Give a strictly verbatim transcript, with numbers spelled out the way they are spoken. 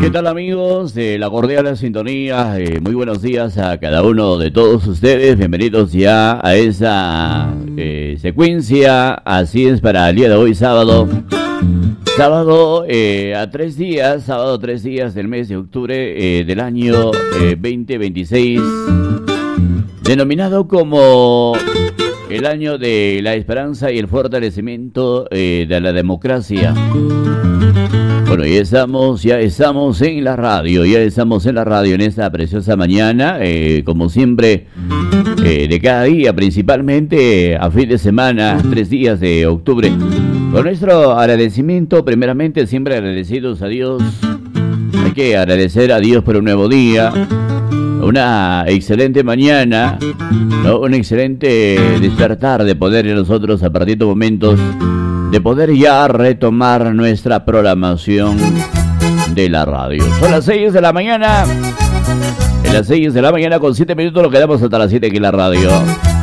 ¿Qué tal, amigos de la cordial sintonía? Eh, muy buenos días a cada uno de todos ustedes. Bienvenidos ya a esa eh, secuencia. Así es, para el día de hoy, sábado. Sábado eh, a tres días, sábado tres días del mes de octubre eh, del año eh, veinte veintiséis. Denominado como el año de la esperanza y el fortalecimiento eh, de la democracia. Bueno, ya estamos, ya estamos en la radio, ya estamos en la radio en esta preciosa mañana, eh, como siempre, eh, de cada día, principalmente a fin de semana, tres días de octubre. Con nuestro agradecimiento, primeramente, siempre agradecidos a Dios. Hay que agradecer a Dios por un nuevo día, una excelente mañana, ¿no? Un excelente despertar de poder en nosotros a partir de momentos de poder ya retomar nuestra programación de la radio. Son las seis de la mañana. En las seis de la mañana con siete minutos nos quedamos hasta las siete aquí en la radio.